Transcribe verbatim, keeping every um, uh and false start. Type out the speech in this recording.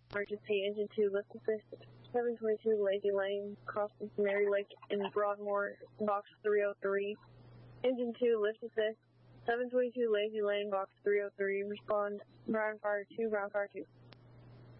Emergency engine two, lift assist, seven twenty-two Lazy Lane, crossing Mary Lake in Broadmoor, box three oh three. Engine two, lift assist, seven twenty-two Lazy Lane, box three oh three, respond, ground fire two, ground fire two.